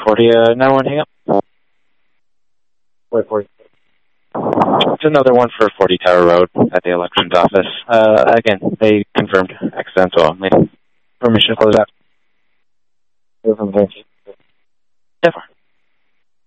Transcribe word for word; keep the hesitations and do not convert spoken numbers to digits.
forty, uh, nine one, hang up. Wait, forty. It's another one for forty Tower Road at the elections office. Uh, again, they confirmed accidental only. Permission to close out. Never.